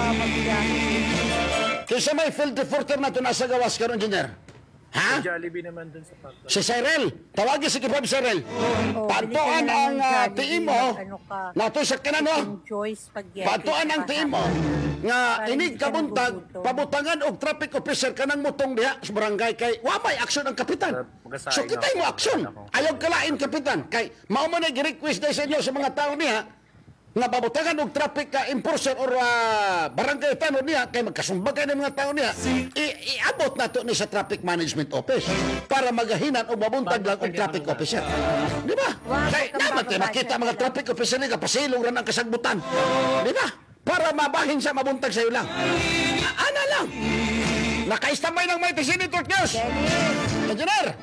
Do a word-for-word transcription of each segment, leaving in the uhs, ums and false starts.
magbiyahe. Kaysa may field reporter na ito nasa gawas karon, engineer. Ha? Jollibee naman dun sa pagka. Si Cyril. Tawagin si Kipab Cyril. Oh, Patuan bili ka na ang ng uh, Jollibee, tiim mo. mag-ano ka. Nato sa kinano. Enjoy spaghetti. Patuan ang tiim mo. Nga Parang inig hindi ka kabuntag, nagugutom. pabutangan og traffic officer kanang mutong diha sa barangay kay wa may aksyon ang kapitan. Magkasaing So kitay mo ako. aksyon. Ayaw kalain kapitan kay mao man nag request na sa inyo sa mga tao niya nga pabutangan og traffic ka enforcer or uh, barangay tanod niya kay magkasumbagay ng mga tao niya. I- iabot nato ni sa traffic management office para magahinan o mabuntag lang og traffic officer. Di ba? Wow, Kay kang dapat kay bababa makita siya. mga traffic officer ni kapasilong ra ng kasagbutan. Di ba? Para mabahin sa mabuntag sa iyo lang. Ana lang. Naka-standby ng Mighty Senator News. Engineer.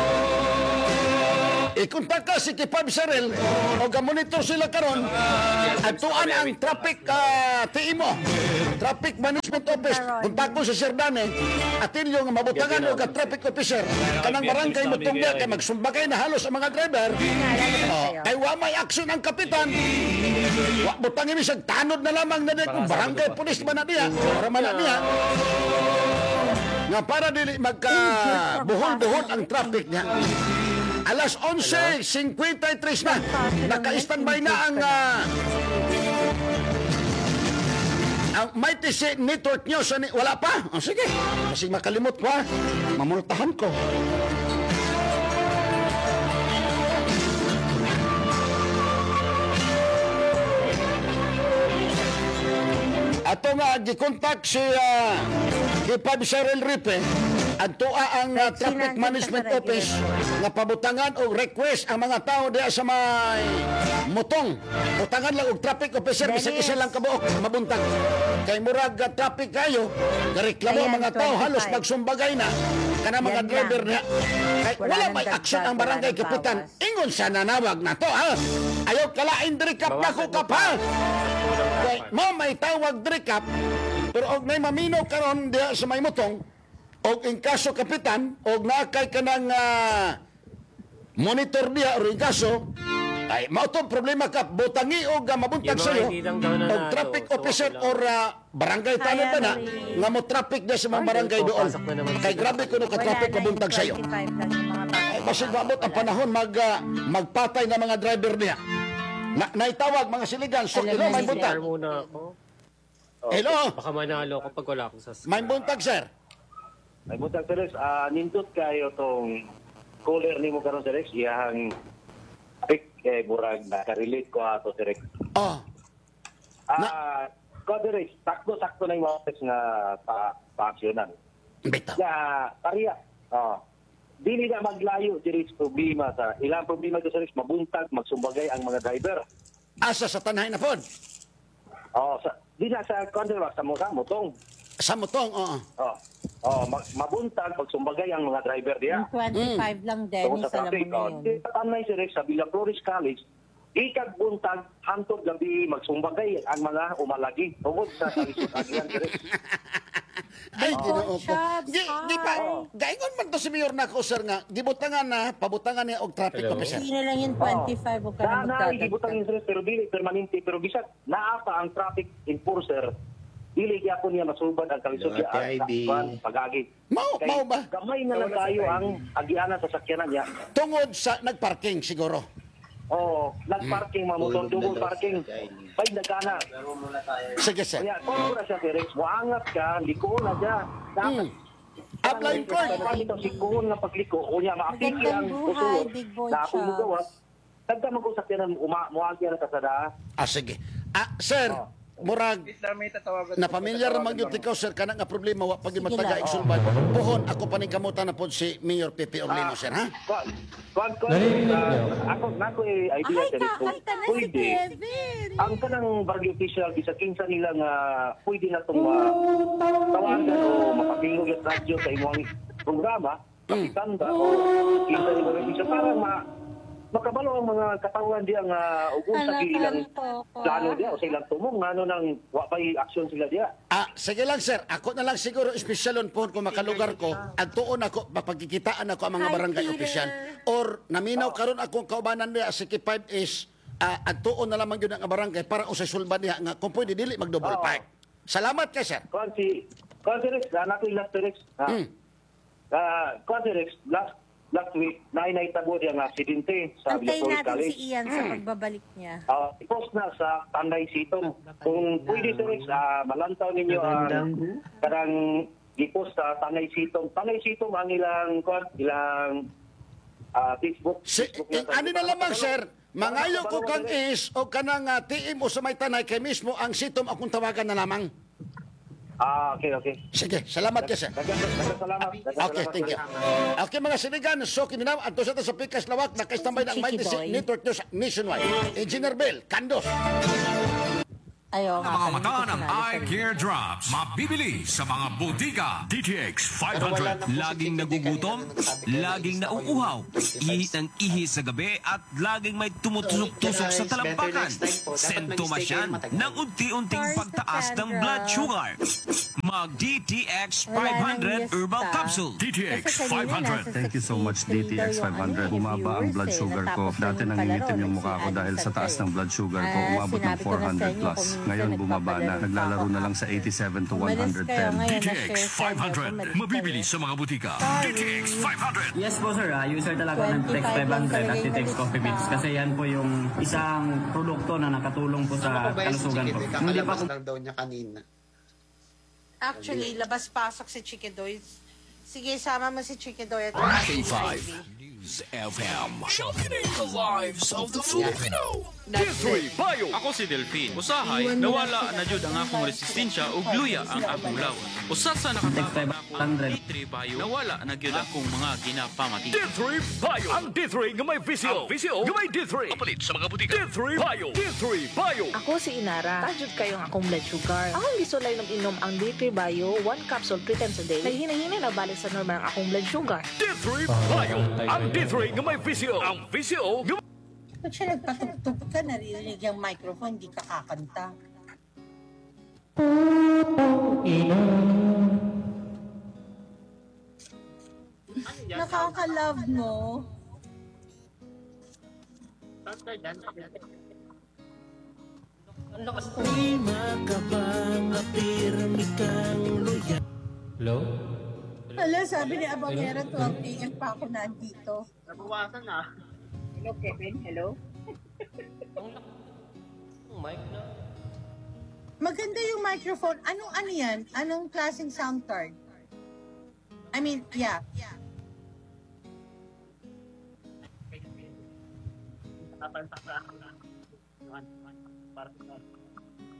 Ikontak ka si Kipab Cyril o gamonitor sila karon at tuan ang traffic uh, T I M O, Traffic Management Office. Kontak ko sa Sir Dane atin yung mabutangan o ka traffic officer kanang barangay mo tungya kay magsumbagay na halos ang mga driver. Oh, kay wa may aksyon ang kapitan. Wa butangin mi sag tanod na lamang na kung barangay pulis man na niya, para man na niya. Nga para dili magka buhol-buhol ang traffic niya. Alas onse fifty-three na. Naka-standby na ang uh, ang Mighty C Network News. Wala pa? O sige. Kasi makalimot ko ha. Mamultahan ko. Ato nga, gikontak si uh, Kipab Cyril Ripe at tua ang uh, Traffic Management Office nga pabutangan o request ang mga tao diya sa may mutong. Butangan lang og traffic officer bisag isa lang kabuok mabuntag. Kay murag uh, traffic kayo, gareklamo ang mga tao halos magsumbagay na kana mga Yan driver lang. niya. Kay Wala wala nang may dagdag, aksyon ang wala barangay nang kapitan. bawas. Ingon sa nanawag na to ha. Ayaw kalain diri kap na ko kap ha. Kay mo may tawag diri kap pero og nay mamino karon diha sa may mutong og in kaso kapitan og nakay kanang uh, monitor diha or in kaso ay mao tong problema ka butangi og uh, mabuntag Yung mga sa iyo hindi lang daw na og nato, traffic so officer okay lang. or uh, barangay tanod ba na Kaya, nga mo traffic diha sa mga Ay, barangay doon papasok na naman kay sila. grabe kuno ka traffic mabuntag sa iyo ay basig maabot ang panahon mag uh, magpatay na mga driver niya na naitawag mga siligan so Alam ilo na may ni buntag Share muna ako. hello Baka manalo ako pag wala akong sasakyan. may buntag sir. Ay butang Teres, ah nindot kayo tong caller nimo karon Teres, iyang pick eh burag nakarelate ko ato Teres. Oh, Ah, ko Teres, sakto-sakto na yung mga nga pa paaksyonan. bitaw. Na pariya. Oh. Dili na maglayo Teres problema sa ilang problema to Teres mabuntag, magsumbagay ang mga driver. Asa sa tanay na pod. Oh, sa di na sa counter sa mo motong. Sa mutong, oo. Oh. Oh, mag, mabuntag pagsumbagay ang mga driver diya. twenty-five lang, Tungkol Dennis, sa alam traffic, mo na oh, yun. di tanay si Rex sa Villa Flores College, ikag buntag, hantod gabi, magsumbagay ang mga umalagi. Tungkol sa kalisod, agihan si Rex. Ay, Good ginoo ko. job, Di, di pa, Sai. gaingon man to si Mayor na ko, sir, nga, gibutangan na, pabutangan niya og traffic Hello? officer. Hindi na lang yung twenty-five, huwag ka na Na na ibutang magdadagdag. yung Rex, pero dili permanente, pero bisag naa pa ang traffic enforcer, dili kaya po niya masubad ang kalisod Dati niya I D. ang pag-agi. Mau, Kay mau ba? Gamay na lang tayo ang agianan sa sakyanan niya. Tungod sa nagparking siguro. Oo, nag-parking mga motor, Tulog na double daw parking. si Chinese. Pay nagkana. Sige, sir. Kaya, kung na siya, Rex, muangat ka, liko na siya. Hmm. Upline court. Ito si Kuhon nga pagliko, o niya, maapiki ang Magandang buhay, usulod. big boy Na ako Charles. magawa. Tagda mag-usap yan ng umuagi na kasada. Ah, sige. Ah, sir, murag, na pamilyar man yun ikaw, sir, kana nga problema, wa pag mataga lang. igsulbad. Puhon, ako paningkamutan na po si Mayor Pepe Orlino, sir, ha? Kwan, kwan, kwan. ah, Ako, nako eh, idea Ay, sa rito. kakanta na si Pwede. Kevin. Ang kanang barangay official, bisa kinsa nila nga pwede na itong tawagan o mapapingog yung radyo sa imong programa, makitanda o kinsa nila barangay official, para ma makabalo ang mga katawan diya nga ugon sa Ala, ilang kanto ko. plano diya o sa ilang tumong nga ano nang wa pa'y aksyon sila diya. Ah, sige lang, sir. Ako na lang siguro espesyalon po kung makalugar ko. At tuon ako, mapagkikitaan ako ang mga Hi, barangay Peter. opisyal. Or, naminaw karon akong kaubanan niya, si K five is, ah, at tuon na lamang yun ang barangay para usay sulban niya nga kung pwede dili mag-double Oo. park. Salamat ka, sir. Kuan si Kuan si Rex, anak ko yung last Rex. Ha? Hmm. Ah, Kuan si Rex, last last week, nainay-tabo diya nga aksidente sa Antayin Villatory natin College. si Ian sa pagbabalik niya. Ah, i-post na sa Tanay Sitong. Kung pwede si Rex, ah, malantaw ninyo ang karang i-post sa Tanay Sitong. Tanay Sitong ang ilang kuan, ilang ah, Facebook. Si, Facebook eh, ano na lamang, sir, mangayo ko kang is o kanang uh, tiim o sa may tanay kay mismo ang sitom akong tawagan na lamang. Ah, okay, okay. Sige, salamat ka, sir. Dagan dagan salamat. Dagan Okay, salamat. thank you. Okay, mga sinigan, so kininaw, anto sa ta sa Pikas Lawak, nakaistambay ng Cheeky Mighty boy. Network News Nationwide. Engineer Bill, Kandos. Ayaw nga. Ang mga pala, mata hindi ko ng sinali eye sa- care drops. Mabibili sa mga botika. D T X five hundred. Laging nagugutom, laging nauuhaw, ihi ng ihi sa gabi at laging may tumutusok-tusok sa talampakan. Sintomas yan ng unti-unting pagtaas ng blood sugar. Mag D T X five hundred Herbal Capsule. D T X Kasi kanina five hundred. nasa Thank you so much, D T X five hundred. Bumaba ang blood sugar ko. Dati nangingitim yung mukha ko dahil sa taas ng blood sugar ko. Umabot ng four hundred plus. Ngayon bumaba na. Naglalaro na lang sa eighty-seven to one hundred ten. D T X five hundred. Mabibili sa mga botika. D T X five hundred. Yes po sir, ah, user talaga ng Tex five hundred at Tex Coffee Beans kasi yan po yung isang produkto na nakatulong po sa kalusugan ko. Hindi pa po lang daw niya kanina. Actually, labas-pasok si Chikidoy. Sige, sama mo si Chikidoy at K five News F M. Sharpening the lives of the Filipino. D three Bio. Ako si Delphine. Usahay, nawala na jud ang akong resistensya ug luya ang akong lawas. Usa sa nakatapang ako ang D three Bio, nawala na gyud akong mga ginapamati. D three Bio. Ang D three nga may visio. Ang visio nga may D three. Kapalit sa mga botika. D three Bio. D three Bio. Ako si Inara. Tajud kayong akong blood sugar. Akong gisulay ng inom ang D three Bio, one capsule three times a day. Naghinay-hinay na balik sa normal ang akong blood sugar. D three Bio. Ang D three nga may visio. Ang visio nga Ba't siya nagpatugtog ka? Naririnig yung microphone, di ka kakanta. Nakaka-love mo. Hello? Hala, sabi ni Abangera, twelve a m pa ako nandito. nabawasan na. Hello, Kevin. Hello. Mic na. Maganda yung microphone. Anong ano yan? Anong klaseng sound card? I mean, yeah.